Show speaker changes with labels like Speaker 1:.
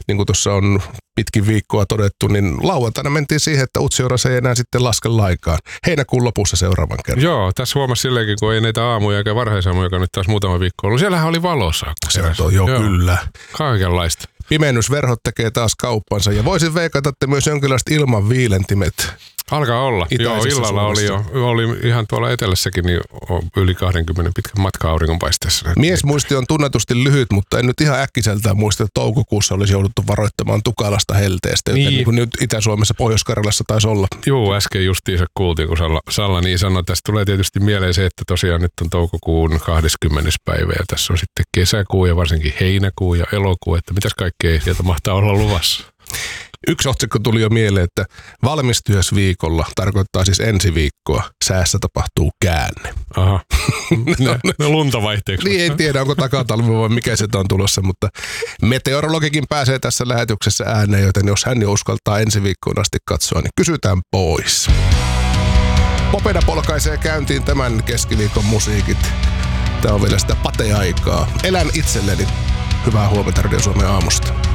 Speaker 1: niin kuin tuossa on pitkin viikkoa todettu, niin lauantaina mentiin siihen, että Utsjoeras ei enää sitten laske laikaan. Heinäkuun lopussa seuraavan kerran.
Speaker 2: Joo, tässä huomasi silleenkin, kun ei näitä aamuja eikä varhaisaamuja, joka nyt taas muutama viikko ollut. Siellähän oli valossa.
Speaker 1: Se on joo, kyllä.
Speaker 2: Kaikenlaista.
Speaker 1: Pimennysverhot tekee taas kauppansa ja voisin veikata, että myös jonkinlaiset ilman viilentimet.
Speaker 2: Alkaa olla. Joo, illalla oli ihan tuolla etelässäkin niin yli 20 pitkän matka auringonpaisteessa.
Speaker 1: Miesmuisti on tunnetusti lyhyt, mutta en nyt ihan äkkiseltään muista, että toukokuussa olisi jouduttu varoittamaan tukalasta helteestä, joten niin kuin nyt Itä-Suomessa, Pohjois-Karjalassa taisi olla.
Speaker 2: Joo, äsken justiinsa kuultiin, kun Salla niin sanoi. Tästä tulee tietysti mieleen se, että tosiaan nyt on toukokuun 20. päivä ja tässä on sitten kesäkuu ja varsinkin heinäkuu ja elokuu, että mitäs kaikkea sieltä mahtaa olla luvassa.
Speaker 1: Yksi otsikko tuli jo mieleen, että valmistujaisviikolla tarkoittaa siis ensi viikkoa. Säässä tapahtuu käänne.
Speaker 2: Aha. No lunta vaihteeksi.
Speaker 1: Niin ei tiedä, onko takatalvi vai mikä se on tulossa, mutta meteorologikin pääsee tässä lähetyksessä ääneen, joten jos hän jo uskaltaa ensi viikkoon asti katsoa, niin kysytään pois. Popeda polkaisee käyntiin tämän keskiviikon musiikit. Tämä on vielä sitä pate-aikaa. Elän itselleni. Hyvää huomenta Radio Suomen aamusta.